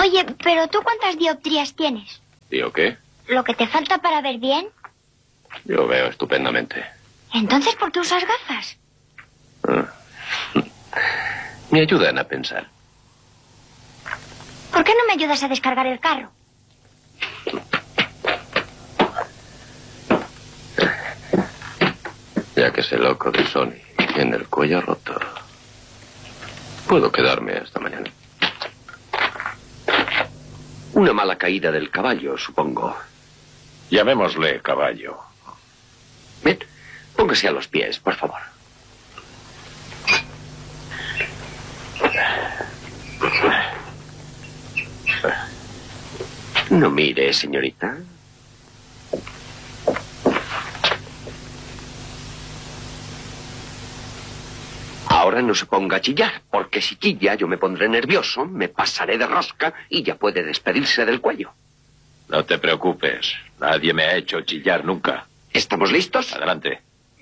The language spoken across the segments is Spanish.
Oye, pero ¿tú cuántas dioptrías tienes? ¿Digo qué? ¿Lo que te falta para ver bien? Yo veo estupendamente. Entonces, ¿por qué usas gafas? Me ayudan a pensar. ¿Por qué no me ayudas a descargar el carro? Ya que ese loco de Sony tiene el cuello roto, puedo quedarme hasta mañana. Una mala caída del caballo, supongo. Llamémosle caballo. Bien, póngase a los pies, por favor. No mire, señorita. Ahora no se ponga a chillar, porque si chilla yo me pondré nervioso, me pasaré de rosca y ya puede despedirse del cuello. No te preocupes. Nadie me ha hecho chillar nunca. ¿Estamos listos? Adelante.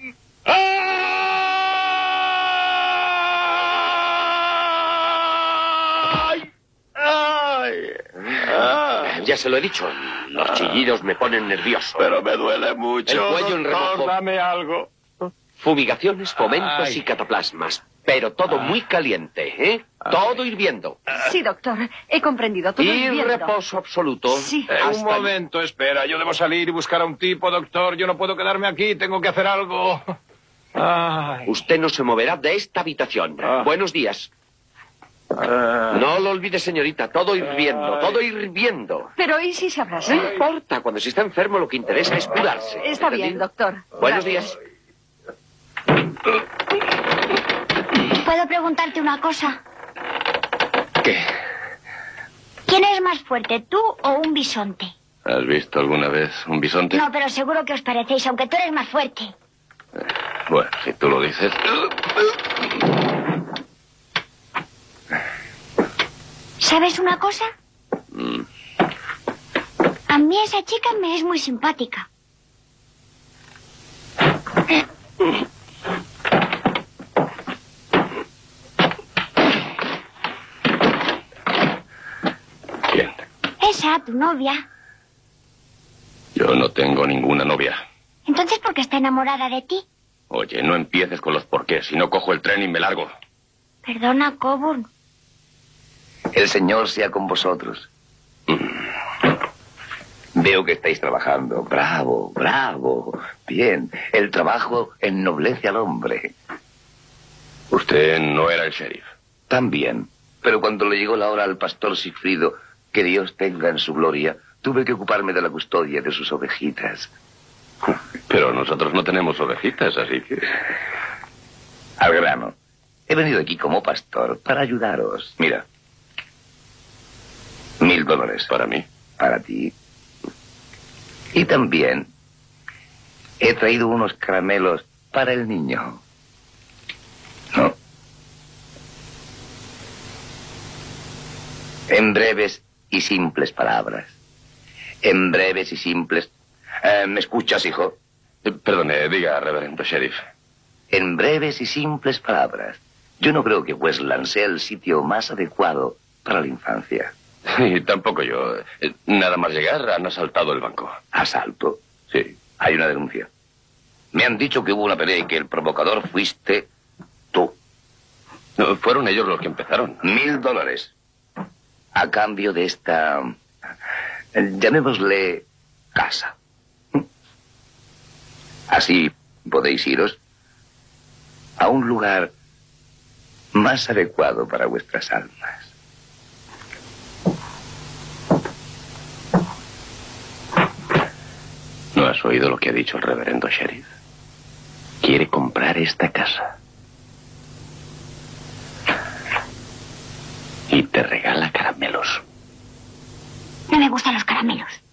Ya se lo he dicho, los chillidos me ponen nervioso. Pero me duele mucho. El cuello en doctor, remojo. dame algo. Fumigaciones, fomentos y cataplasmas. Pero todo muy caliente, ¿eh? Todo hirviendo. Sí, doctor. He comprendido todo. Y hirviendo. reposo absoluto. Sí. Un Hasta momento, espera. Yo debo salir y buscar a un tipo, doctor. Yo no puedo quedarme aquí. Tengo que hacer algo. Ay. Usted no se moverá de esta habitación. Buenos días. No lo olvide, señorita. Todo hirviendo, todo hirviendo. Pero ¿y si se abrasa? No importa. Cuando se está enfermo lo que interesa es curarse. Está bien, ¿Entendido? doctor. Buenos Gracias. días. ¿Puedo preguntarte una cosa? ¿Qué? ¿Quién es más fuerte, tú o un bisonte? ¿Has visto alguna vez un bisonte? No, pero seguro que os parecéis, aunque tú eres más fuerte. Bueno, si tú lo dices. ¿Sabes una cosa? A mí esa chica me es muy simpática. ¿Quién? Esa, tu novia. Yo no tengo ninguna novia. Entonces, ¿por qué está enamorada de ti? Oye, no empieces con los porqués. Si no cojo el tren y me largo. Perdona, Coburn. El Señor sea con vosotros. Veo que estáis trabajando. Bravo, bravo. Bien. El trabajo ennoblece al hombre. Usted no era el sheriff. También. Pero cuando le llegó la hora al pastor Sigfrido, que Dios tenga en su gloria, tuve que ocuparme de la custodia de sus ovejitas. Pero nosotros no tenemos ovejitas, así que... Al grano. He venido aquí como pastor para ayudaros. Mira. $1000. Para mí. Para ti. Y también he traído unos caramelos para el niño. ¿No? En breves y simples palabras. En breves y simples... ¿Me escuchas, hijo? Perdone, diga, reverendo sheriff. En breves y simples palabras. Yo no creo que Westland sea el sitio más adecuado para la infancia. Y tampoco yo. Nada más llegar, han asaltado el banco. ¿Asalto? Sí. Hay una denuncia. Me han dicho que hubo una pelea y que el provocador fuiste tú. No, fueron ellos los que empezaron. $1000. A cambio de esta... llamémosle casa. Así podéis iros a un lugar más adecuado para vuestras almas. ¿No has oído lo que ha dicho el reverendo sheriff? Quiere comprar esta casa. Y te regala caramelos. No me gustan los caramelos.